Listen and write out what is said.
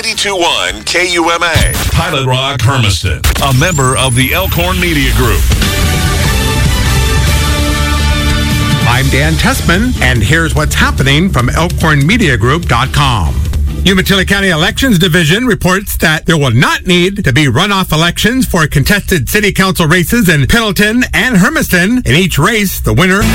92.1 KUMA. Pilot Rock Hermiston, a member of the Elkhorn Media Group. I'm Dan Tessman, and here's what's happening from ElkhornMediaGroup.com. Umatilla County Elections Division reports that there will not need to be runoff elections for contested city council races in Pendleton and Hermiston. In each race, the winner